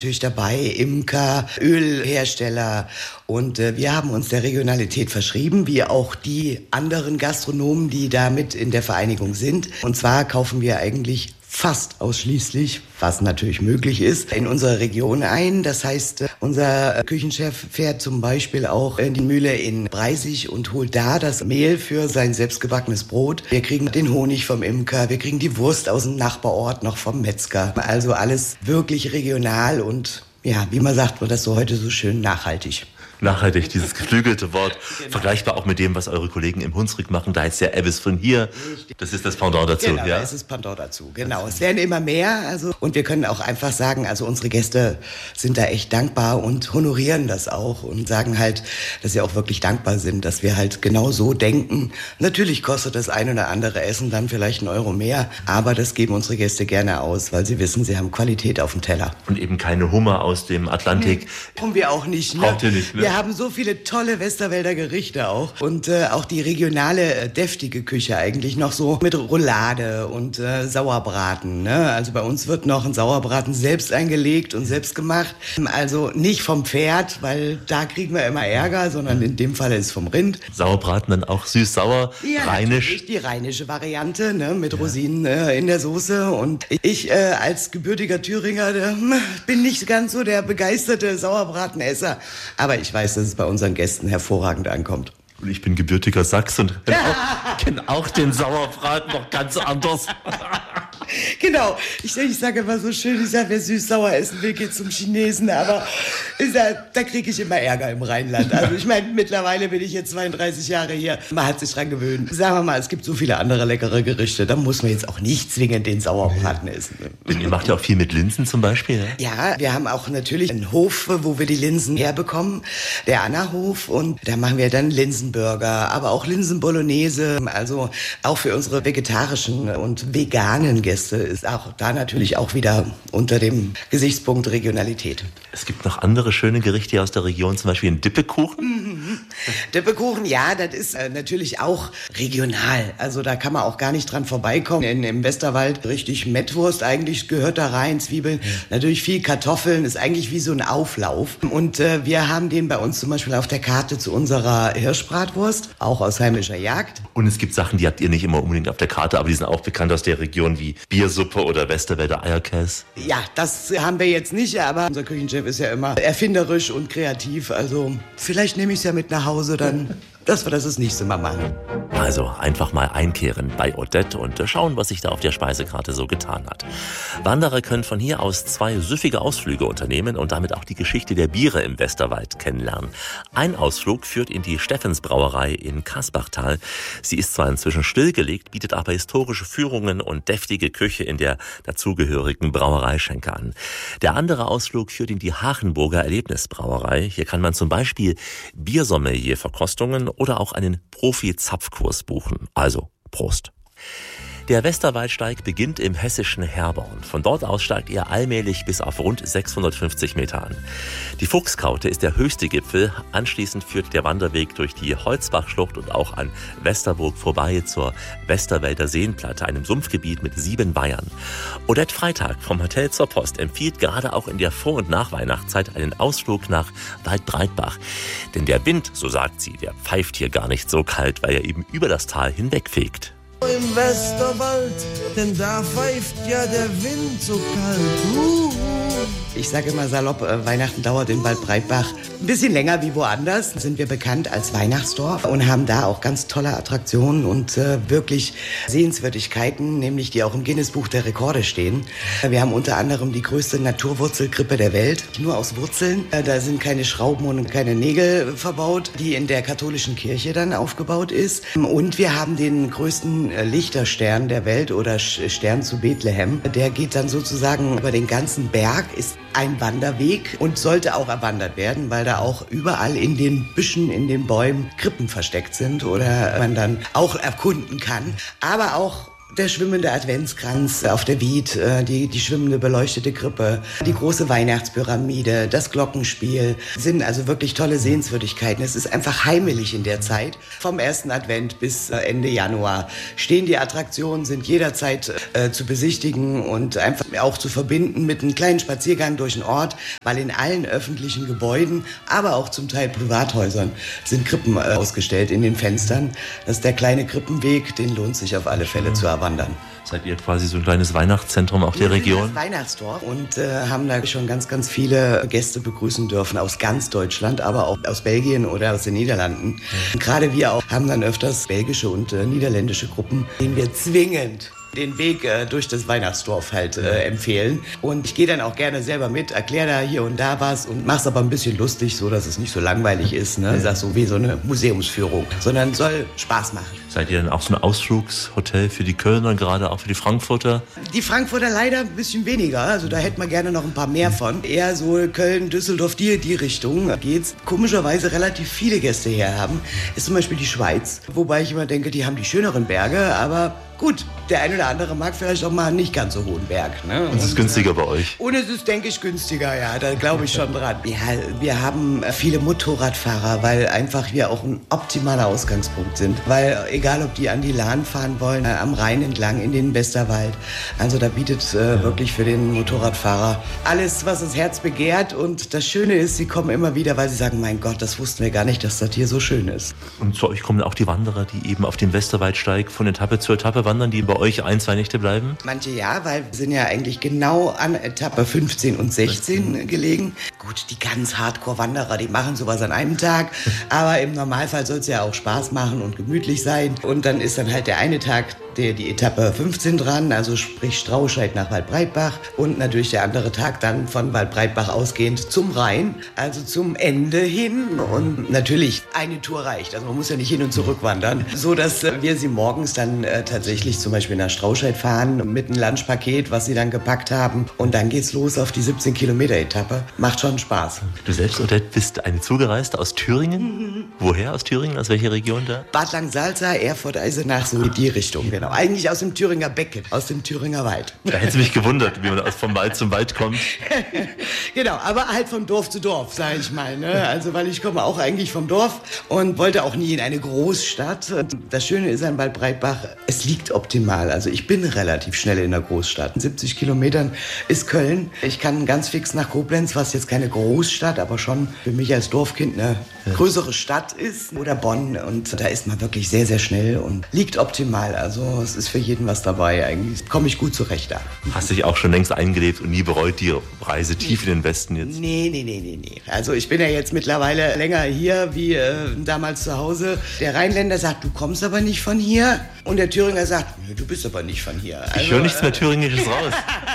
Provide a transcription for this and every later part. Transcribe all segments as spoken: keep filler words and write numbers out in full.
Natürlich dabei Imker, Ölhersteller und äh, wir haben uns der Regionalität verschrieben, wie auch die anderen Gastronomen, die da mit in der Vereinigung sind. Und zwar kaufen wir eigentlich fast ausschließlich, was natürlich möglich ist, in unserer Region ein. Das heißt, unser Küchenchef fährt zum Beispiel auch in die Mühle in Breisig und holt da das Mehl für sein selbstgebackenes Brot. Wir kriegen den Honig vom Imker, wir kriegen die Wurst aus dem Nachbarort noch vom Metzger. Also alles wirklich regional und, ja, wie man sagt, wird das so heute so schön nachhaltig. Nachhaltig, dieses geflügelte Wort, genau. Vergleichbar auch mit dem, was eure Kollegen im Hunsrück machen. Da heißt ja Ebbes von hier. Das ist das Pendant dazu. Genau, ja? das ist das Pendant dazu. Genau, es werden immer mehr. Also, und wir können auch einfach sagen, also unsere Gäste sind da echt dankbar und honorieren das auch und sagen halt, dass sie auch wirklich dankbar sind, dass wir halt genau so denken. Natürlich kostet das ein oder andere Essen dann vielleicht einen Euro mehr, aber das geben unsere Gäste gerne aus, weil sie wissen, sie haben Qualität auf dem Teller. Und eben keine Hummer aus dem Atlantik. Brauchen wir auch nicht. Ne? Braucht ihr nicht, ne? Wir haben so viele tolle Westerwälder Gerichte auch und äh, auch die regionale äh, deftige Küche eigentlich noch so mit Roulade und äh, Sauerbraten. Ne? Also bei uns wird noch ein Sauerbraten selbst eingelegt und selbst gemacht. Also nicht vom Pferd, weil da kriegen wir immer Ärger, sondern in dem Fall ist es vom Rind. Sauerbraten dann auch süß-sauer, ja, rheinisch? Die rheinische Variante, ne? Mit ja. Rosinen äh, in der Soße. Und ich äh, als gebürtiger Thüringer äh, bin nicht ganz so der begeisterte Sauerbratenesser. Aber ich weiß, dass es bei unseren Gästen hervorragend ankommt. Und ich bin gebürtiger Sachs und kenne auch, kenn auch den Sauerbraten noch ganz anders. Genau, ich, ich sage immer so schön, ich sage, wer süß-sauer essen will, geht zum Chinesen, aber ich sag, da kriege ich immer Ärger im Rheinland. Also ich meine, mittlerweile bin ich jetzt zweiunddreißig Jahre hier, man hat sich dran gewöhnt. Sagen wir mal, es gibt so viele andere leckere Gerichte, da muss man jetzt auch nicht zwingend den Sauerbraten essen. Denn ihr macht ja auch viel mit Linsen zum Beispiel, ne? Ja, wir haben auch natürlich einen Hof, wo wir die Linsen herbekommen, der Anna-Hof, und da machen wir dann Linsenburger, aber auch Linsenbolognese, also auch für unsere vegetarischen und veganen Gäste ist auch da natürlich auch wieder unter dem Gesichtspunkt Regionalität. Es gibt noch andere schöne Gerichte aus der Region, zum Beispiel einen Dippekuchen. Mhm. Dippekuchen, ja, das ist äh, natürlich auch regional. Also da kann man auch gar nicht dran vorbeikommen. In, Im Westerwald richtig Mettwurst eigentlich gehört da rein, Zwiebeln, ja. Natürlich viel Kartoffeln, ist eigentlich wie so ein Auflauf. Und äh, wir haben den bei uns zum Beispiel auf der Karte zu unserer Hirschbratwurst, auch aus heimischer Jagd. Und es gibt Sachen, die habt ihr nicht immer unbedingt auf der Karte, aber die sind auch bekannt aus der Region, wie Biersuppe oder Westerwälder Eierkäse. Ja, das haben wir jetzt nicht, aber unser Küchenchef ist ja immer erfinderisch und kreativ. Also vielleicht nehme ich es ja mit nach Hause, dann, dass wir das das nächste Mal machen. Also einfach mal einkehren bei Odette und schauen, was sich da auf der Speisekarte so getan hat. Wanderer können von hier aus zwei süffige Ausflüge unternehmen und damit auch die Geschichte der Biere im Westerwald kennenlernen. Ein Ausflug führt in die Steffensbrauerei in Kasbachtal. Sie ist zwar inzwischen stillgelegt, bietet aber historische Führungen und deftige Küche in der dazugehörigen Brauereischenke an. Der andere Ausflug führt in die Hachenburger Erlebnisbrauerei. Hier kann man zum Beispiel Biersommelier-Verkostungen oder auch einen Profi-Zapfkurs buchen. Also Prost. Der Westerwaldsteig beginnt im hessischen Herborn. Von dort aus steigt er allmählich bis auf rund sechshundertfünfzig Meter an. Die Fuchskaute ist der höchste Gipfel. Anschließend führt der Wanderweg durch die Holzbachschlucht und auch an Westerburg vorbei zur Westerwälder Seenplatte, einem Sumpfgebiet mit sieben Weihern. Odette Freitag vom Hotel zur Post empfiehlt gerade auch in der Vor- und Nachweihnachtszeit einen Ausflug nach Waldbreitbach. Denn der Wind, so sagt sie, der pfeift hier gar nicht so kalt, weil er eben über das Tal hinwegfegt. Im Westerwald, denn da pfeift ja der Wind so kalt. Uh. Ich sage immer salopp, äh, Weihnachten dauert in Waldbreitbach ein bisschen länger wie woanders. Sind wir bekannt als Weihnachtsdorf und haben da auch ganz tolle Attraktionen und äh, wirklich Sehenswürdigkeiten, nämlich die auch im Guinness-Buch der Rekorde stehen. Wir haben unter anderem die größte Naturwurzelkrippe der Welt, nur aus Wurzeln. Äh, da sind keine Schrauben und keine Nägel verbaut, die in der katholischen Kirche dann aufgebaut ist. Und wir haben den größten äh, Lichterstern der Welt oder Stern zu Bethlehem. Der geht dann sozusagen über den ganzen Berg, ist ein Wanderweg und sollte auch erwandert werden, weil da auch überall in den Büschen, in den Bäumen Krippen versteckt sind oder man dann auch erkunden kann. Aber auch Der schwimmende Adventskranz auf der Wied, die, die schwimmende beleuchtete Krippe, die große Weihnachtspyramide, das Glockenspiel sind also wirklich tolle Sehenswürdigkeiten. Es ist einfach heimelig in der Zeit. Vom ersten Advent bis Ende Januar stehen die Attraktionen, sind jederzeit äh, zu besichtigen und einfach auch zu verbinden mit einem kleinen Spaziergang durch den Ort, weil in allen öffentlichen Gebäuden, aber auch zum Teil Privathäusern sind Krippen äh, ausgestellt in den Fenstern. Das ist der kleine Krippenweg, den lohnt sich auf alle Fälle zu erwandern. Seid ihr quasi so ein kleines Weihnachtszentrum auf der Region? Wir sind das Weihnachtsdorf und äh, haben da schon ganz, ganz viele Gäste begrüßen dürfen aus ganz Deutschland, aber auch aus Belgien oder aus den Niederlanden. Mhm. Gerade wir auch haben dann öfters belgische und äh, niederländische Gruppen, denen wir zwingend den Weg äh, durch das Weihnachtsdorf halt äh, empfehlen. Und ich gehe dann auch gerne selber mit, erkläre da hier und da was und mach's aber ein bisschen lustig, so dass es nicht so langweilig ist, ne? Ich sag so wie so eine Museumsführung, sondern soll Spaß machen. Seid ihr dann auch so ein Ausflugshotel für die Kölner, gerade auch für die Frankfurter? Die Frankfurter leider ein bisschen weniger, also da hätten wir gerne noch ein paar mehr von. Eher so Köln, Düsseldorf, die, die Richtung geht's. Komischerweise relativ viele Gäste her haben, ist zum Beispiel die Schweiz. Wobei ich immer denke, die haben die schöneren Berge, aber gut, der eine oder andere mag vielleicht auch mal einen nicht ganz so hohen Berg. Ne? Und es ist günstiger bei euch? Und es ist, denke ich, günstiger, ja, da glaube ich schon dran. Ja, wir haben viele Motorradfahrer, weil einfach wir auch ein optimaler Ausgangspunkt sind. Weil egal, ob die an die Lahn fahren wollen, am Rhein entlang, in den Westerwald. Also da bietet äh, ja. wirklich für den Motorradfahrer alles, was das Herz begehrt. Und das Schöne ist, sie kommen immer wieder, weil sie sagen, mein Gott, das wussten wir gar nicht, dass das hier so schön ist. Und zu euch kommen auch die Wanderer, die eben auf dem Westerwaldsteig von Etappe zu Etappe wandern, die bei euch ein, zwei Nächte bleiben? Manche ja, weil wir sind ja eigentlich genau an Etappe fünfzehn und sechzehn gelegen. Gut, die ganz Hardcore-Wanderer, die machen sowas an einem Tag. Aber im Normalfall soll es ja auch Spaß machen und gemütlich sein. Und dann ist dann halt der eine Tag der, die Etappe fünfzehn dran, also sprich Straußscheid nach Waldbreitbach. Und natürlich der andere Tag dann von Waldbreitbach ausgehend zum Rhein, also zum Ende hin. Und natürlich eine Tour reicht, also man muss ja nicht hin und zurück wandern. So dass wir sie morgens dann äh, tatsächlich zum Beispiel nach Straußscheid fahren mit einem Lunchpaket, was sie dann gepackt haben. Und dann geht's los auf die siebzehn Kilometer Etappe. Macht schon Spaß. Du selbst, Odette, bist eine Zugereiste aus Thüringen? Mhm. Woher aus Thüringen? Aus welcher Region da? Bad Langsalza, Erfurt, Eisenach, so in die Richtung. Genau. Eigentlich aus dem Thüringer Becken, aus dem Thüringer Wald. Da hätte es mich gewundert, wie man vom Wald zum Wald kommt. Genau, aber halt von Dorf zu Dorf, sage ich mal. Ne? Also, weil ich komme auch eigentlich vom Dorf und wollte auch nie in eine Großstadt. Das Schöne ist an Waldbreitbach, es liegt optimal. Also ich bin relativ schnell in der Großstadt. In siebzig Kilometern ist Köln. Ich kann ganz fix nach Koblenz, was jetzt keine Großstadt, aber schon für mich als Dorfkind eine größere Stadt ist. Oder Bonn. Und da ist man wirklich sehr, sehr schnell und liegt optimal. Also es ist für jeden was dabei. Eigentlich komme ich gut zurecht da. Hast dich auch schon längst eingelebt und nie bereut die Reise tief in den Westen jetzt? Nee, nee, nee, nee, nee. Also ich bin ja jetzt mittlerweile länger hier wie äh, damals zu Hause. Der Rheinländer sagt, du kommst aber nicht von hier. Und der Thüringer sagt, du bist aber nicht von hier. Also, ich höre nichts mehr Thüringisches raus.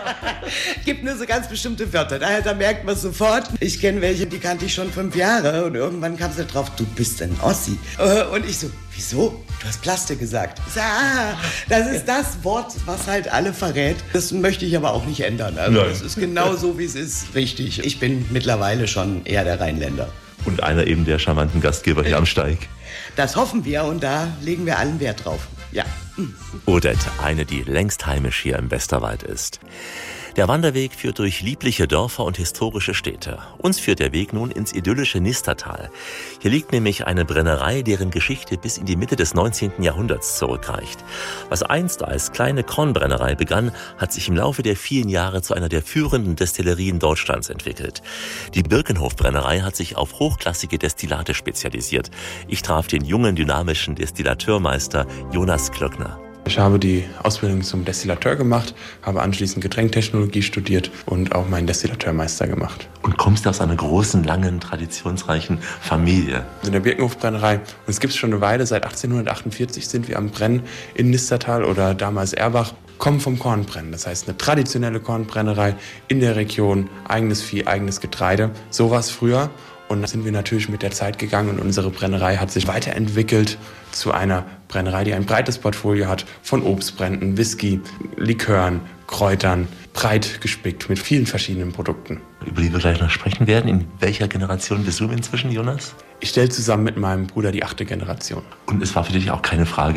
Gibt nur so ganz bestimmte Wörter. Da, da merkt man sofort. Ich kenne welche, die kannte ich schon fünf Jahre. Und irgendwann kam es halt drauf, du bist ein Ossi. Und ich so, wieso? Du hast Plaste gesagt. Ich so, ah, das ist das Wort, was halt alle verrät. Das möchte ich aber auch nicht ändern. Also es ist genau so, wie es ist. Richtig. Ich bin mittlerweile schon eher der Rheinländer. Und einer eben der charmanten Gastgeber hier am Steig. Das hoffen wir und da legen wir allen Wert drauf. Ja. Odette, eine, die längst heimisch hier im Westerwald ist. Der Wanderweg führt durch liebliche Dörfer und historische Städte. Uns führt der Weg nun ins idyllische Nistertal. Hier liegt nämlich eine Brennerei, deren Geschichte bis in die Mitte des neunzehnten Jahrhunderts zurückreicht. Was einst als kleine Kornbrennerei begann, hat sich im Laufe der vielen Jahre zu einer der führenden Destillerien Deutschlands entwickelt. Die Birkenhof-Brennerei hat sich auf hochklassige Destillate spezialisiert. Ich traf den jungen, dynamischen Destillateurmeister Jonas Klöckner. Ich habe die Ausbildung zum Destillateur gemacht, habe anschließend Getränktechnologie studiert und auch meinen Destillateurmeister gemacht. Und kommst aus einer großen, langen, traditionsreichen Familie? In der Birkenhof-Brennerei. Und es gibt es schon eine Weile, seit achtzehnhundertachtundvierzig sind wir am Brennen in Nistertal oder damals Erbach. Kommen vom Kornbrennen. Das heißt, eine traditionelle Kornbrennerei in der Region, eigenes Vieh, eigenes Getreide. So war es früher. Und da sind wir natürlich mit der Zeit gegangen und unsere Brennerei hat sich weiterentwickelt zu einer Brennerei, die ein breites Portfolio hat von Obstbränden, Whisky, Likören, Kräutern, breit gespickt mit vielen verschiedenen Produkten. Über die wir gleich noch sprechen werden. In welcher Generation bist du inzwischen, Jonas? Ich stelle zusammen mit meinem Bruder die achte Generation. Und es war für dich auch keine Frage,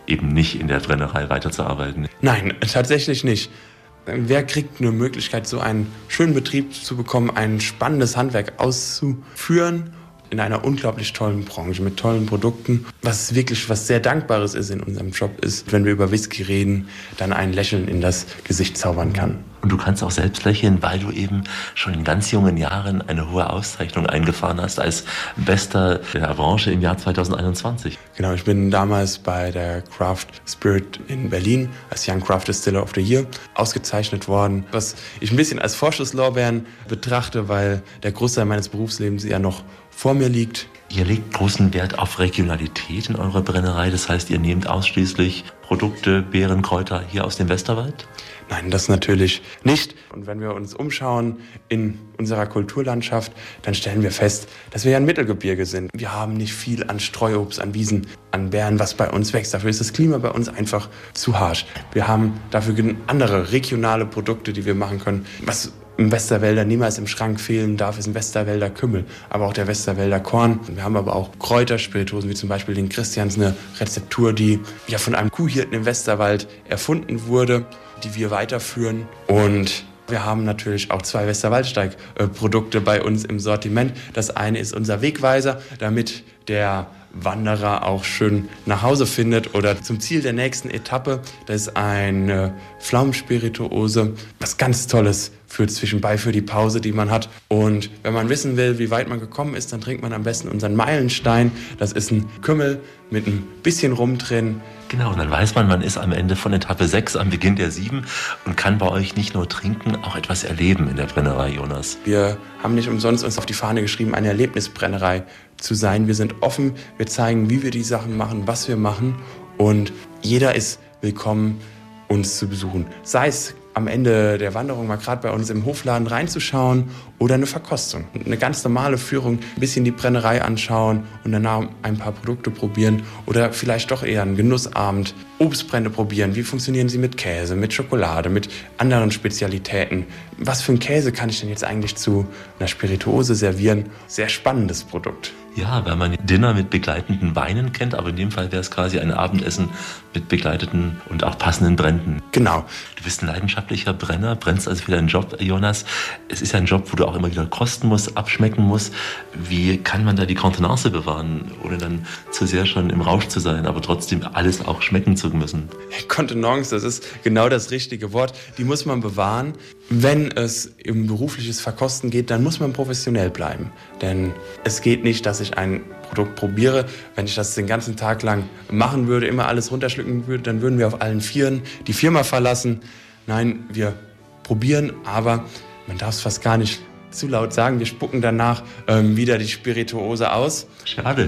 eben nicht in der Brennerei weiterzuarbeiten? Nein, tatsächlich nicht. Wer kriegt eine Möglichkeit, so einen schönen Betrieb zu bekommen, ein spannendes Handwerk auszuführen in einer unglaublich tollen Branche mit tollen Produkten? Was wirklich was sehr Dankbares ist in unserem Job, ist, wenn wir über Whisky reden, dann ein Lächeln in das Gesicht zaubern kann. Und du kannst auch selbst lächeln, weil du eben schon in ganz jungen Jahren eine hohe Auszeichnung eingefahren hast als Bester der Branche im Jahr zwanzig einundzwanzig. Genau, ich bin damals bei der Craft Spirit in Berlin als Young Craft Distiller of the Year ausgezeichnet worden, was ich ein bisschen als Vorschusslorbeeren betrachte, weil der Großteil meines Berufslebens ja noch vor mir liegt. Ihr legt großen Wert auf Regionalität in eurer Brennerei, das heißt, ihr nehmt ausschließlich Produkte, Beeren, Kräuter hier aus dem Westerwald? Nein, das natürlich nicht. Und wenn wir uns umschauen in unserer Kulturlandschaft, dann stellen wir fest, dass wir ja ein Mittelgebirge sind. Wir haben nicht viel an Streuobst, an Wiesen, an Beeren, was bei uns wächst. Dafür ist das Klima bei uns einfach zu harsch. Wir haben dafür andere regionale Produkte, die wir machen können. Was im Westerwälder niemals im Schrank fehlen darf, ist ein Westerwälder Kümmel, aber auch der Westerwälder Korn. Wir haben aber auch Kräuterspirituosen, wie zum Beispiel den Christians, eine Rezeptur, die ja von einem Kuhhirten im Westerwald erfunden wurde, die wir weiterführen. Und wir haben natürlich auch zwei Westerwaldsteig-Produkte bei uns im Sortiment. Das eine ist unser Wegweiser, damit der Wanderer auch schön nach Hause findet oder zum Ziel der nächsten Etappe. Das ist eine Pflaumenspirituose, was ganz Tolles für zwischenbei, für die Pause, die man hat. Und wenn man wissen will, wie weit man gekommen ist, dann trinkt man am besten unseren Meilenstein. Das ist ein Kümmel mit ein bisschen Rum drin. Genau, und dann weiß man, man ist am Ende von Etappe sechs, am Beginn der sieben und kann bei euch nicht nur trinken, auch etwas erleben in der Brennerei, Jonas. Wir haben nicht umsonst uns auf die Fahne geschrieben, eine Erlebnisbrennerei zu sein. Wir sind offen, wir zeigen, wie wir die Sachen machen, was wir machen und jeder ist willkommen, uns zu besuchen. Sei es am Ende der Wanderung mal gerade bei uns im Hofladen reinzuschauen oder eine Verkostung. Eine ganz normale Führung, ein bisschen die Brennerei anschauen und danach ein paar Produkte probieren oder vielleicht doch eher einen Genussabend, Obstbrände probieren. Wie funktionieren sie mit Käse, mit Schokolade, mit anderen Spezialitäten? Was für einen Käse kann ich denn jetzt eigentlich zu einer Spirituose servieren? Sehr spannendes Produkt. Ja, weil man Dinner mit begleitenden Weinen kennt, aber in dem Fall wäre es quasi ein Abendessen mit begleiteten und auch passenden Bränden. Genau. Du bist ein leidenschaftlicher Brenner, brennst also für deinen Job, Jonas. Es ist ja ein Job, wo du auch immer wieder kosten musst, abschmecken musst. Wie kann man da die Kontenance bewahren, ohne dann zu sehr schon im Rausch zu sein, aber trotzdem alles auch schmecken zu müssen? Kontenance, das ist genau das richtige Wort. Die muss man bewahren. Wenn es um berufliches Verkosten geht, dann muss man professionell bleiben. Denn es geht nicht, dass ich ein Produkt probiere. Wenn ich das den ganzen Tag lang machen würde, immer alles runterschlucken würde, dann würden wir auf allen Vieren die Firma verlassen. Nein, wir probieren, aber man darf es fast gar nicht zu laut sagen. Wir spucken danach ähm, wieder die Spirituose aus. Schade.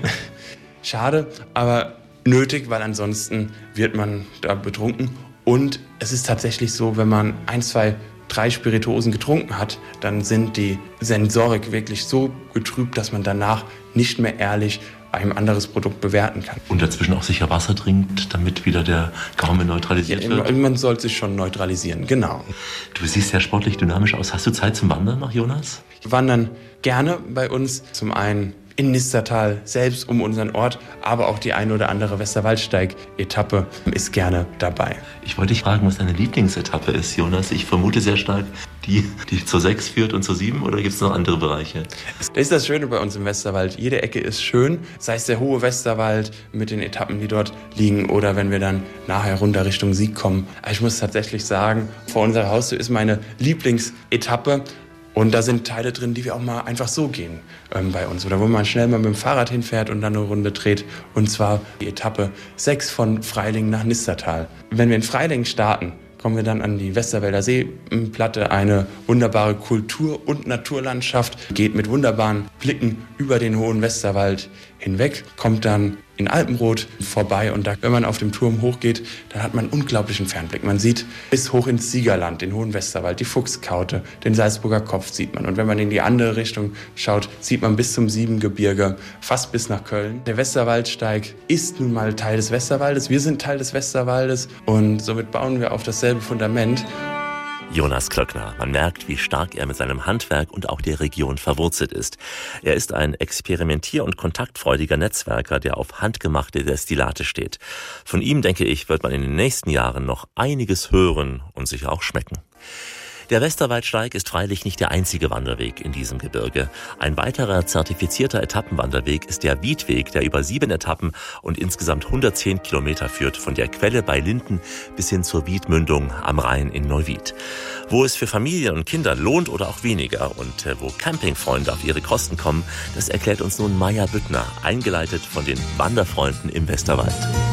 Schade, aber nötig, weil ansonsten wird man da betrunken. Und es ist tatsächlich so, wenn man ein, zwei, drei Spirituosen getrunken hat, dann sind die Sensorik wirklich so getrübt, dass man danach nicht mehr ehrlich ein anderes Produkt bewerten kann. Und dazwischen auch sicher Wasser trinkt, damit wieder der Gaumen neutralisiert ja, wird? Man soll sich schon neutralisieren, genau. Du siehst sehr sportlich dynamisch aus. Hast du Zeit zum Wandern noch, Jonas? Wir wandern gerne bei uns. Zum einen in Nistertal selbst um unseren Ort, aber auch die eine oder andere Westerwaldsteig-Etappe ist gerne dabei. Ich wollte dich fragen, was deine Lieblingsetappe ist, Jonas. Ich vermute sehr stark die, die zur sechs führt und zur sieben, oder gibt es noch andere Bereiche? Das ist das Schöne bei uns im Westerwald. Jede Ecke ist schön, sei es der hohe Westerwald mit den Etappen, die dort liegen, oder wenn wir dann nachher runter Richtung Sieg kommen. Aber ich muss tatsächlich sagen, vor unserer Haustür ist meine Lieblingsetappe. Und da sind Teile drin, die wir auch mal einfach so gehen ähm, bei uns. Oder wo man schnell mal mit dem Fahrrad hinfährt und dann eine Runde dreht. Und zwar die Etappe sechs von Freilingen nach Nistertal. Wenn wir in Freilingen starten, kommen wir dann an die Westerwälder Seenplatte. Eine wunderbare Kultur- und Naturlandschaft. Geht mit wunderbaren Blicken über den hohen Westerwald hinweg. Kommt dann in Alpenrot vorbei und da, wenn man auf dem Turm hochgeht, dann hat man einen unglaublichen Fernblick. Man sieht bis hoch ins Siegerland, den hohen Westerwald, die Fuchskaute, den Salzburger Kopf sieht man. Und wenn man in die andere Richtung schaut, sieht man bis zum Siebengebirge, fast bis nach Köln. Der Westerwaldsteig ist nun mal Teil des Westerwaldes. Wir sind Teil des Westerwaldes und somit bauen wir auf dasselbe Fundament. Jonas Klöckner. Man merkt, wie stark er mit seinem Handwerk und auch der Region verwurzelt ist. Er ist ein experimentier- und kontaktfreudiger Netzwerker, der auf handgemachte Destillate steht. Von ihm, denke ich, wird man in den nächsten Jahren noch einiges hören und sicher auch schmecken. Der Westerwaldsteig ist freilich nicht der einzige Wanderweg in diesem Gebirge. Ein weiterer zertifizierter Etappenwanderweg ist der Wiedweg, der über sieben Etappen und insgesamt hundertzehn Kilometer führt, von der Quelle bei Linden bis hin zur Wiedmündung am Rhein in Neuwied. Wo es für Familien und Kinder lohnt oder auch weniger und wo Campingfreunde auf ihre Kosten kommen, das erklärt uns nun Maja Büttner, eingeleitet von den Wanderfreunden im Westerwald.